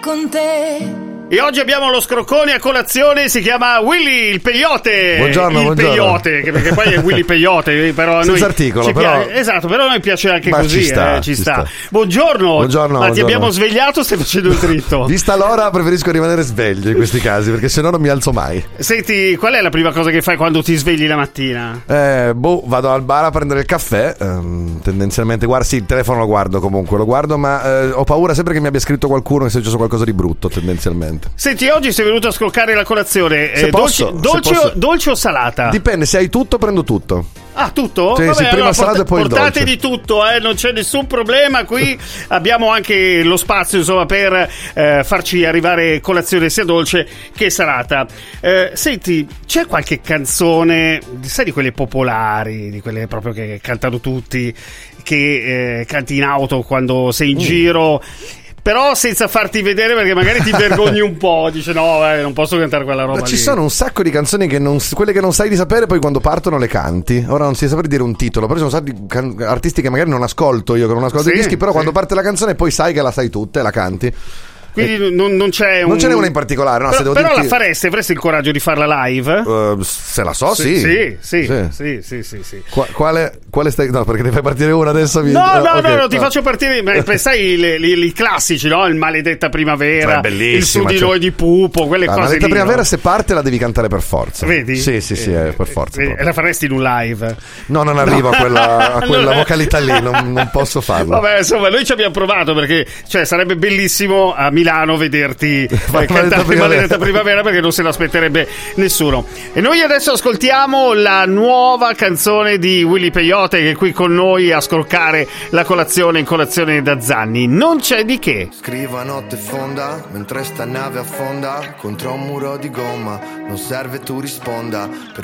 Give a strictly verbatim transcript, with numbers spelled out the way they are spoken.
Con te. E oggi abbiamo lo scroccone a colazione, si chiama Willy il Peyote. Buongiorno, il buongiorno. Peyote, che perché poi è Willy Peyote, però a noi senza articolo, ci però piace, esatto, però a noi piace anche ma così, ci sta, eh, ci, ci sta. sta. Buongiorno. Buongiorno, Ma buongiorno. ti abbiamo svegliato, stai facendo il dritto. Vista l'ora preferisco rimanere sveglio in questi casi, perché sennò non mi alzo mai. Senti, qual è la prima cosa che fai quando ti svegli la mattina? Eh, boh, vado al bar a prendere il caffè. ehm, tendenzialmente guardo, sì, il telefono lo guardo comunque, lo guardo, ma eh, ho paura sempre che mi abbia scritto qualcuno che sia successo qualcosa di brutto, tendenzialmente. Senti, oggi sei venuto a scroccare la colazione. Se eh, posso, dolce, dolce, se o, posso. dolce o salata? Dipende, se hai tutto prendo tutto. Ah, tutto? Sì, Vabbè, sì, prima allora il salato porta- e poi il portate dolce. di tutto, eh, non c'è nessun problema. Qui abbiamo anche lo spazio, insomma, per eh, farci arrivare colazione sia dolce che salata. Eh, senti, c'è qualche canzone, sai, di quelle popolari, di quelle proprio che cantano tutti, che eh, canti in auto quando sei in Mm. giro, però senza farti vedere perché magari ti vergogni un po', dice no, eh, non posso cantare quella roba Ma ci lì. sono un sacco di canzoni che non, quelle che non sai di sapere, poi quando partono le canti. Ora non si saprei dire un titolo, però ci sono stati can- artisti che magari non ascolto io, che non ascolto Sì, i dischi, però sì. quando parte la canzone poi sai che la sai tutta e la canti. Quindi non, non c'è un... Non ce n'è una in particolare, no? Però, se devo però dirti, la faresti, avresti il coraggio di farla live? Uh, se la so, sì. Sì, sì, Sì. sì, sì, sì, sì. Qua- quale, quale stai... No, perché ne fai partire una adesso. Mi... No, oh, no, ok, no, no, ti faccio partire. Ma sai, le- le- i classici, no? Il Maledetta Primavera, Cioè, bellissima, il Su di cioè- noi di Pupo, quelle La cose Maledetta lì. Primavera, no? se parte la devi cantare per forza. Vedi? Sì, sì, sì, Eh, è per forza. eh, proprio. E la faresti in un live? No, non arrivo a quella, a quella Non è- vocalità lì, non, non posso farla. Vabbè, insomma, noi ci abbiamo provato perché, cioè, sarebbe bellissimo a Milano vederti eh, Maledetta cantare Primavera. Maledetta Primavera perché non se l'aspetterebbe nessuno. E noi adesso ascoltiamo la nuova canzone di Willy Peyote, che è qui con noi a scroccare la colazione in colazione da Zanni. Non c'è di che. Scrivo a notte fonda, mentre sta nave affonda contro un muro di gomma. Non serve tu risponda.